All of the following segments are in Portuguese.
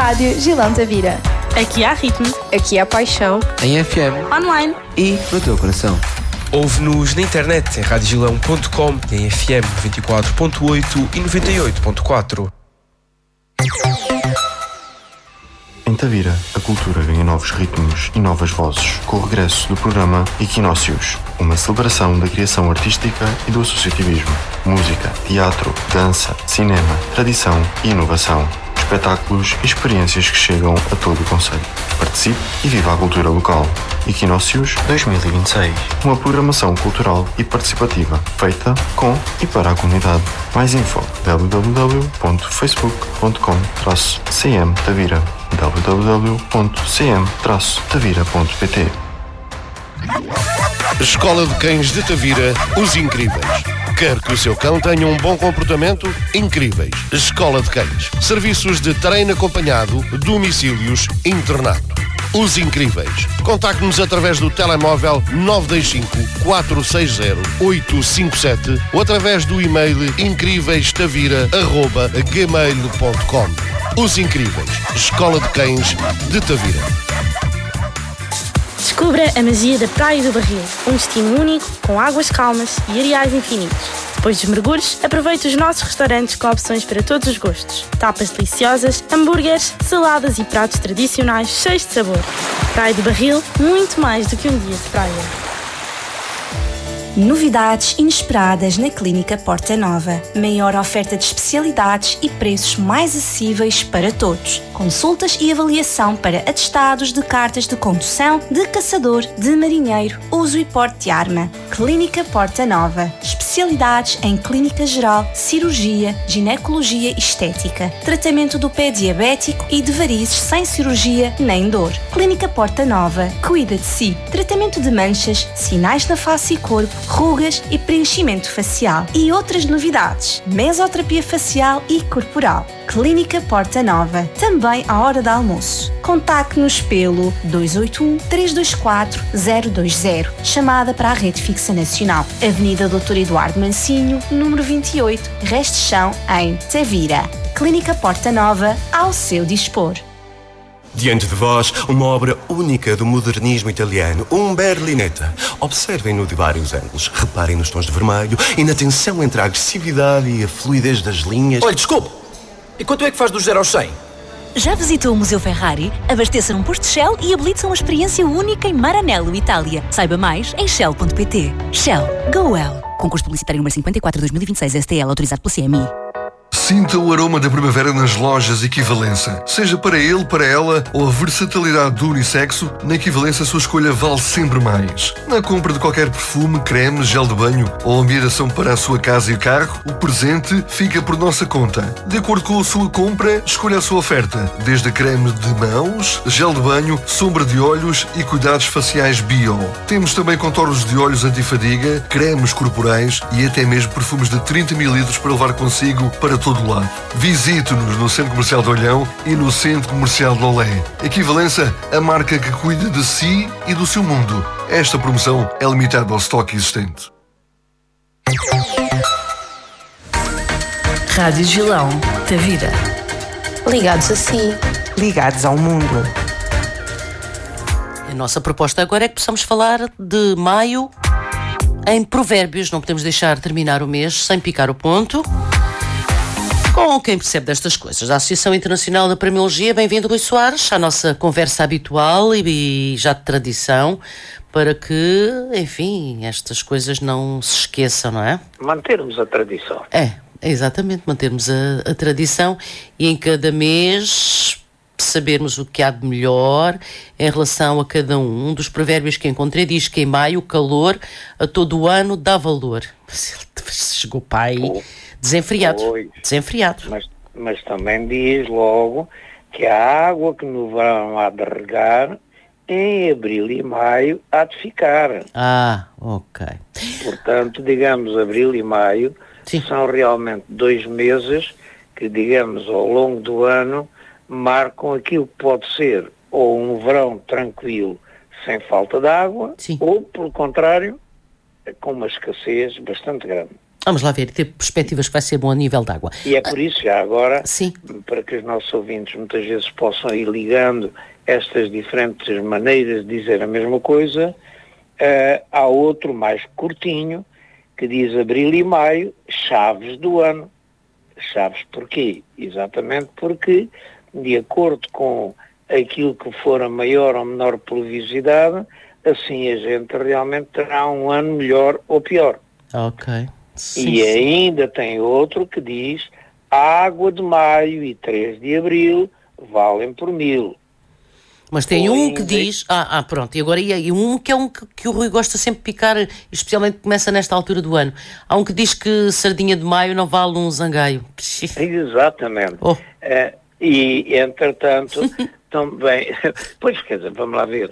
Rádio Gilão Tavira. Aqui há ritmo. Aqui há paixão. Em FM. Online. E no teu coração. Ouve-nos na internet em radiogilão.com, em FM 94.8 e 98.4. Em Tavira, a cultura ganha novos ritmos e novas vozes com o regresso do programa Equinócios, uma celebração da criação artística e do associativismo. Música, teatro, dança, cinema, tradição e inovação. Espetáculos e experiências que chegam a todo o concelho. Participe e viva a cultura local. Equinócios 2026. Uma programação cultural e participativa feita com e para a comunidade. Mais info www.facebook.com/cmtavira www.cm-tavira.pt. Escola de Cães de Tavira, os Incríveis. Quer que o seu cão tenha um bom comportamento? Incríveis. Escola de Cães. Serviços de treino acompanhado, domicílios, internato. Os Incríveis. Contacte-nos através do telemóvel 925-460-857 ou através do e-mail incríveis-tavira@gmail.com. Os Incríveis. Escola de Cães de Tavira. Descubra a magia da Praia do Barril, um destino único, com águas calmas e areais infinitos. Depois dos mergulhos, aproveite os nossos restaurantes com opções para todos os gostos. Tapas deliciosas, hambúrgueres, saladas e pratos tradicionais cheios de sabor. Praia do Barril, muito mais do que um dia de praia. Novidades inesperadas na Clínica Porta Nova. Maior oferta de especialidades e preços mais acessíveis para todos. Consultas e avaliação para atestados de cartas de condução, de caçador, de marinheiro, uso e porte de arma. Clínica Porta Nova. Especialidades em clínica geral, cirurgia, ginecologia e estética. Tratamento do pé diabético e de varizes sem cirurgia nem dor. Clínica Porta Nova. Cuida de si. Tratamento de manchas, sinais na face e corpo, rugas e preenchimento facial. E outras novidades. Mesoterapia facial e corporal. Clínica Porta Nova. Também à hora de almoço. Contacte-nos pelo 281-324-020. Chamada para a Rede Fixa Nacional. Avenida Dr. Eduardo Mancinho, número 28, Reste Chão, em Tavira. Clínica Porta Nova, ao seu dispor. Diante de vós, uma obra única do modernismo italiano, um Berlinetta. Observem-no de vários ângulos, reparem nos tons de vermelho e na tensão entre a agressividade e a fluidez das linhas. Olha, desculpe, e quanto é que faz dos 0 aos 100? Já visitou o Museu Ferrari? Abasteça num posto Shell e habilite-se a uma experiência única em Maranello, Itália. Saiba mais em shell.pt. Shell. Go well. Concurso publicitário número 54/2026 STL, autorizado pelo CMI. Sinta o aroma da primavera nas lojas Equivalência. Seja para ele, para ela ou a versatilidade do unissexo, na Equivalência a sua escolha vale sempre mais. Na compra de qualquer perfume, creme, gel de banho ou ambientação para a sua casa e carro, o presente fica por nossa conta. De acordo com a sua compra, escolha a sua oferta. Desde creme de mãos, gel de banho, sombra de olhos e cuidados faciais bio. Temos também contornos de olhos antifadiga, cremes corporais e até mesmo perfumes de 30 ml para levar consigo para todo o lado. Visite-nos no Centro Comercial de Olhão e no Centro Comercial de Lolé. Equivalência, a marca que cuida de si e do seu mundo. Esta promoção é limitada ao estoque existente. Rádio Gilão, Tavira. Ligados a si. Ligados ao mundo. A nossa proposta agora é que possamos falar de maio em provérbios. Não podemos deixar terminar o mês sem picar o ponto. Com quem percebe destas coisas, da Associação Internacional da Primologia. Bem-vindo, Rui Soares, à nossa conversa habitual e já de tradição, para que, enfim, estas coisas não se esqueçam, não é? Mantermos a tradição. Exatamente, mantermos a tradição e em cada mês sabermos o que há de melhor em relação a cada um. Um dos provérbios que encontrei diz que em maio o calor a todo o ano dá valor. Chegou para aí desenfreado. Mas também diz logo que a água que no verão há de regar, em abril e maio há de ficar. Ok. Portanto, digamos, abril e maio são realmente 2 meses que, digamos, ao longo do ano marcam aquilo que pode ser ou um verão tranquilo sem falta de água, ou, pelo contrário, com uma escassez bastante grande. Vamos lá ver, ter perspectivas que vai ser bom a nível de água. E é por isso, já agora, sim, para que os nossos ouvintes muitas vezes possam ir ligando estas diferentes maneiras de dizer a mesma coisa, há outro mais curtinho, que diz abril e maio, chaves do ano. Chaves porquê? Exatamente porque, de acordo com aquilo que for a maior ou menor pluviosidade, assim a gente realmente terá um ano melhor ou pior. Ok. Sim, e ainda tem outro que diz água de maio e 3 de abril valem por 1000. Mas tem um que diz... pronto. E agora e um que é um que o Rui gosta sempre de picar, especialmente começa nesta altura do ano. Há um que diz que sardinha de maio não vale um zangaio. Exatamente. E, entretanto, também... Pois, quer dizer, vamos lá ver.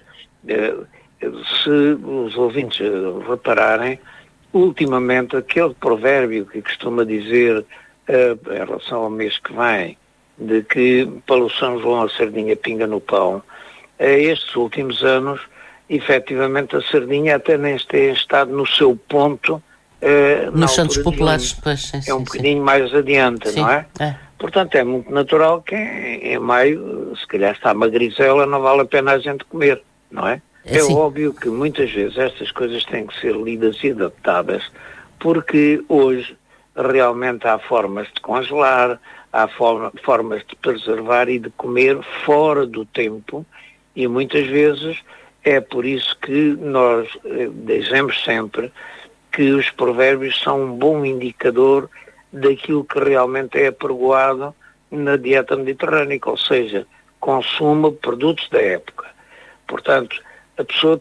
Se os ouvintes repararem, ultimamente, aquele provérbio que costuma dizer, em relação ao mês que vem, de que para o São João a sardinha pinga no pão, estes últimos anos, efetivamente, a sardinha até nem tem estado no seu ponto nos santos populares. Pois, sim, um bocadinho mais adiante, não é? Portanto, é muito natural que em maio, se calhar está a magrizela, não vale a pena a gente comer, não é? É óbvio que muitas vezes estas coisas têm que ser lidas e adaptadas, porque hoje realmente há formas de congelar, há formas de preservar e de comer fora do tempo, e muitas vezes é por isso que nós dizemos sempre que os provérbios são um bom indicador daquilo que realmente é apregoado na dieta mediterrânica, ou seja, consuma produtos da época. Portanto, a pessoa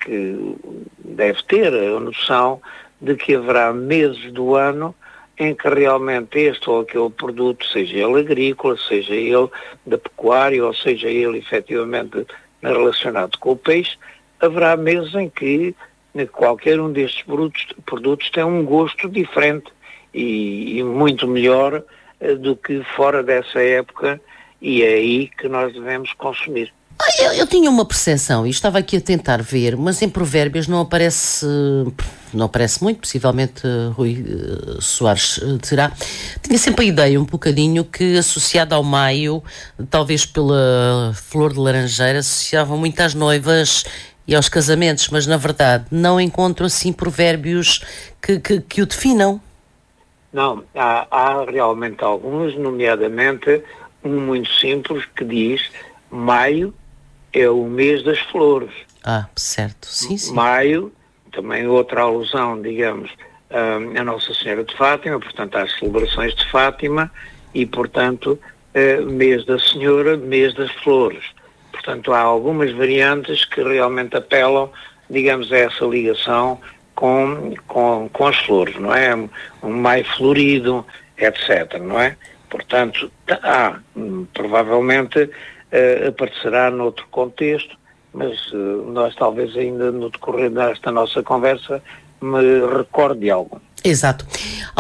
deve ter a noção de que haverá meses do ano em que realmente este ou aquele produto, seja ele agrícola, seja ele da pecuária, ou seja ele efetivamente relacionado com o peixe, haverá meses em que qualquer um destes produtos tem um gosto diferente e muito melhor do que fora dessa época, e é aí que nós devemos consumir. Eu tinha uma percepção e estava aqui a tentar ver, mas em provérbios não aparece muito, possivelmente Rui Soares terá. Tinha sempre a ideia um bocadinho que, associado ao maio, talvez pela flor de laranjeira, associavam muito às noivas e aos casamentos, mas na verdade não encontro assim provérbios que o definam. Não, há realmente alguns, nomeadamente um muito simples que diz: maio é o mês das flores. Certo. Sim. Maio, também outra alusão, digamos, a Nossa Senhora de Fátima, portanto, às celebrações de Fátima, e, portanto, mês da Senhora, mês das flores. Portanto, há algumas variantes que realmente apelam, digamos, a essa ligação com as flores, não é? Um maio florido, etc., não é? Portanto, provavelmente aparecerá noutro contexto, mas nós talvez ainda no decorrer desta nossa conversa me recorde de algo. Exato.